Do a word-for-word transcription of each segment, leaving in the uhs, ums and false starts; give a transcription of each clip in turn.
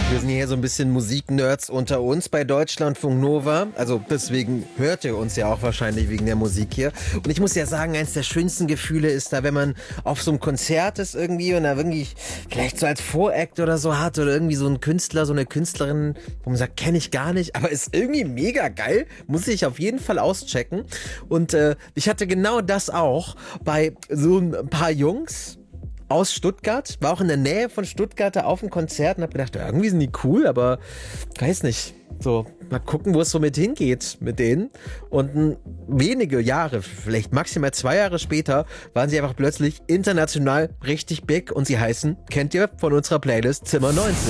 Wir sind hier so ein bisschen Musiknerds unter uns bei Deutschlandfunk Nova. Also deswegen hört ihr uns ja auch wahrscheinlich wegen der Musik hier. Und ich muss ja sagen, eins der schönsten Gefühle ist da, wenn man auf so einem Konzert ist irgendwie und da wirklich vielleicht so als Voract oder so hat oder irgendwie so ein Künstler, so eine Künstlerin, wo man sagt, kenne ich gar nicht, aber ist irgendwie mega geil. Muss ich auf jeden Fall auschecken. Und äh, ich hatte genau das auch bei so ein paar Jungs aus Stuttgart, war auch in der Nähe von Stuttgart da auf dem Konzert und hab gedacht, ja, irgendwie sind die cool, aber weiß nicht, so mal gucken, wo es so mit hingeht mit denen. Und m, wenige Jahre, vielleicht maximal zwei Jahre später, waren sie einfach plötzlich international richtig big und sie heißen, kennt ihr von unserer Playlist, Zimmer neunzig.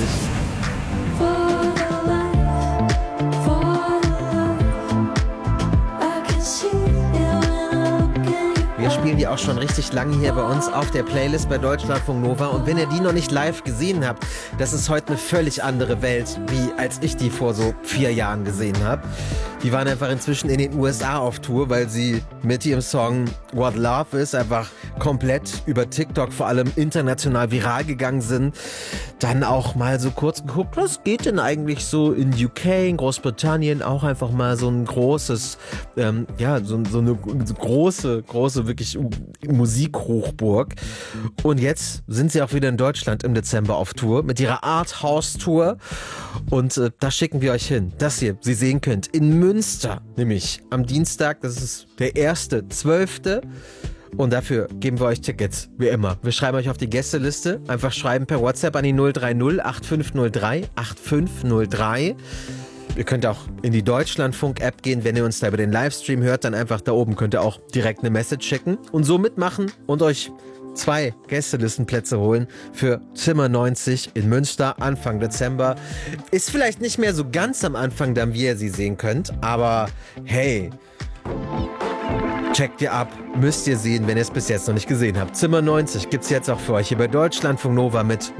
Wir spielen die auch schon richtig lange hier bei uns auf der Playlist bei Deutschlandfunk Nova. Und wenn ihr die noch nicht live gesehen habt, das ist heute eine völlig andere Welt, wie als ich die vor so vier Jahren gesehen habe. Die waren einfach inzwischen in den U S A auf Tour, weil sie mit ihrem Song What Love Is einfach komplett über TikTok vor allem international viral gegangen sind. Dann auch mal so kurz geguckt, was geht denn eigentlich so in U K, in Großbritannien, auch einfach mal so ein großes, ähm, ja, so, so eine so große, große, wirklich Musikhochburg. Und jetzt sind sie auch wieder in Deutschland im Dezember auf Tour mit ihrer Art House Tour. Und äh, da schicken wir euch hin, dass ihr sie sehen könnt in Münster, nämlich am Dienstag, das ist der erste zwölfte Und dafür geben wir euch Tickets, wie immer. Wir schreiben euch auf die Gästeliste. Einfach schreiben per WhatsApp an die null drei null acht fünf null drei acht fünf null drei. Ihr könnt auch in die Deutschlandfunk-App gehen. Wenn ihr uns da über den Livestream hört, dann einfach da oben könnt ihr auch direkt eine Message schicken und so mitmachen und euch zwei Gästelistenplätze holen für Zimmer neunzig in Münster Anfang Dezember. Ist vielleicht nicht mehr so ganz am Anfang, dann wie ihr sie sehen könnt, aber hey, checkt ihr ab, müsst ihr sehen, wenn ihr es bis jetzt noch nicht gesehen habt. Zimmer neunzig gibt's jetzt auch für euch hier bei Deutschlandfunk Nova mit